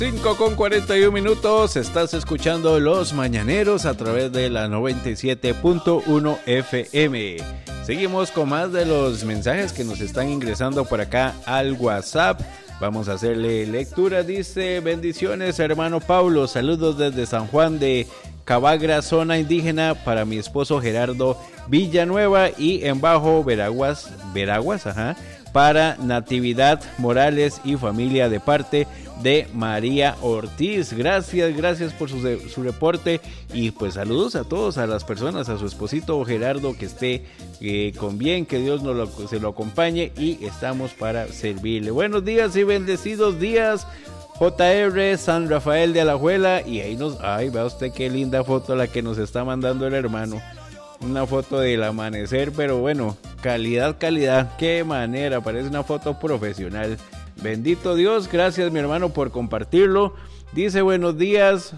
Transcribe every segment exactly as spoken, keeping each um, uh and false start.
cinco con cuarenta y un minutos, estás escuchando Los Mañaneros a través de la noventa y siete punto uno F M. Seguimos con más de los mensajes que nos están ingresando por acá al WhatsApp. Vamos a hacerle lectura. Dice: bendiciones, hermano Pablo, saludos desde San Juan de Cabagra, zona indígena, para mi esposo Gerardo Villanueva, y en Bajo Veraguas, Veraguas, ajá, para Natividad Morales y familia de parte de María Ortiz. Gracias, gracias por su, su reporte, y pues saludos a todos, a las personas, a su esposito Gerardo, que esté eh, con bien, que Dios nos lo, se lo acompañe, y estamos para servirle. Buenos días y bendecidos días, J R San Rafael de Alajuela. Y ahí nos, ay, vea usted qué linda foto la que nos está mandando el hermano. Una foto del amanecer, pero bueno, calidad, calidad, qué manera, parece una foto profesional. Bendito Dios, gracias mi hermano por compartirlo. Dice: buenos días,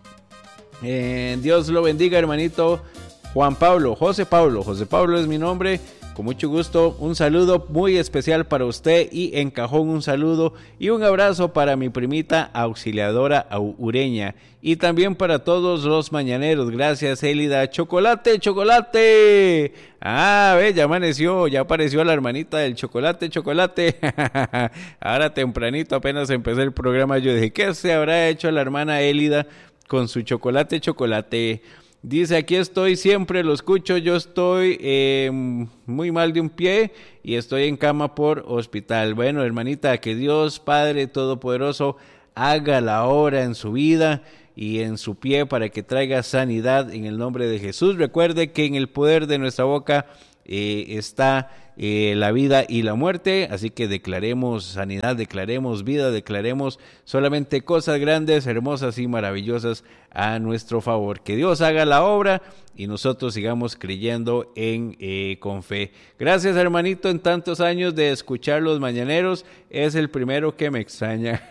eh, Dios lo bendiga, hermanito Juan Pablo, José Pablo, José Pablo es mi nombre. Con mucho gusto, un saludo muy especial para usted, y en cajón un saludo y un abrazo para mi primita auxiliadora Ureña, y también para todos los mañaneros. Gracias, Élida. Chocolate, chocolate. Ah, ve, ya amaneció, ya apareció la hermanita del chocolate, chocolate. Ahora tempranito, apenas empecé el programa, yo dije, ¿qué se habrá hecho la hermana Élida con su chocolate, chocolate? Dice: aquí estoy, siempre lo escucho, yo estoy eh, muy mal de un pie y estoy en cama por hospital. Bueno, hermanita, que Dios Padre Todopoderoso haga la obra en su vida y en su pie para que traiga sanidad en el nombre de Jesús. Recuerde que en el poder de nuestra boca eh, está eh, la vida y la muerte, así que declaremos sanidad, declaremos vida, declaremos solamente cosas grandes, hermosas y maravillosas a nuestro favor. Que Dios haga la obra y nosotros sigamos creyendo en eh, con fe. Gracias, hermanito, en tantos años de escuchar los mañaneros, es el primero que me extraña.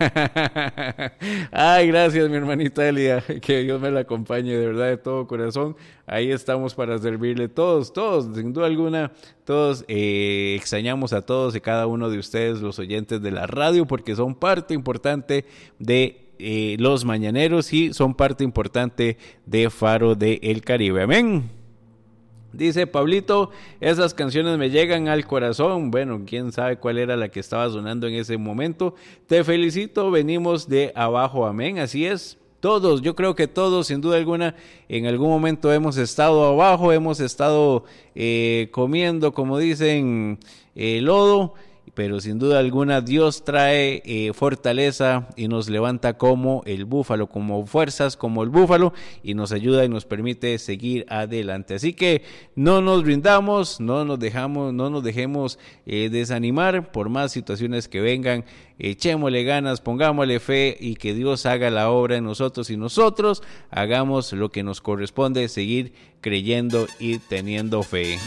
Ay, gracias, mi hermanita Elia, que Dios me la acompañe de verdad, de todo corazón. Ahí estamos para servirle todos, todos, sin duda alguna, todos eh, extrañamos a todos y cada uno de ustedes, los oyentes de la radio, porque son parte importante de Eh, los mañaneros y son parte importante de Faro de El Caribe. Amén. Dice Pablito: esas canciones me llegan al corazón. Bueno, quién sabe cuál era la que estaba sonando en ese momento. Te felicito, venimos de abajo. Amén, así es. Todos, yo creo que todos, sin duda alguna, en algún momento hemos estado abajo, hemos estado eh, comiendo, como dicen, eh, lodo. Pero sin duda alguna Dios trae eh, fortaleza y nos levanta como el búfalo, como fuerzas como el búfalo, y nos ayuda y nos permite seguir adelante. Así que no nos rindamos, no nos dejamos, no nos dejemos eh, desanimar por más situaciones que vengan. Echémosle ganas, pongámosle fe, y que Dios haga la obra en nosotros, y nosotros hagamos lo que nos corresponde, seguir creyendo y teniendo fe.